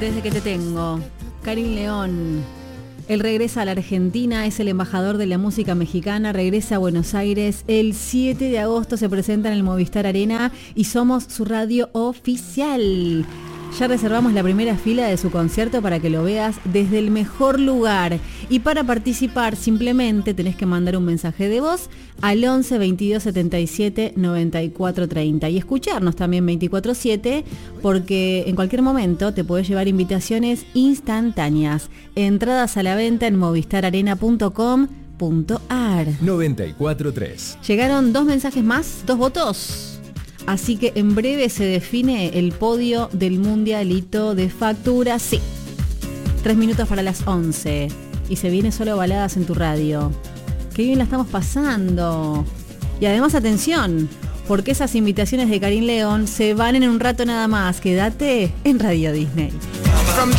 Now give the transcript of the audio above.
Desde que te tengo, Karin León. Él regresa a la Argentina, es el embajador de la música mexicana, regresa a Buenos Aires. El 7 de agosto se presenta en el Movistar Arena y somos su radio oficial. Ya reservamos la primera fila de su concierto para que lo veas desde el mejor lugar. Y para participar simplemente tenés que mandar un mensaje de voz al 11 22 77 94 30 y escucharnos también 24/7 porque en cualquier momento te podés llevar invitaciones instantáneas. Entradas a la venta en movistararena.com.ar. 94.3. Llegaron 2 mensajes más, 2 votos. Así que en breve se define el podio del Mundialito de Factura. Sí, 3 minutos para las 11. Y se viene Solo Baladas en tu radio. Qué bien la estamos pasando. Y además, atención, porque esas invitaciones de Karin León se van en un rato nada más. Quédate en Radio Disney.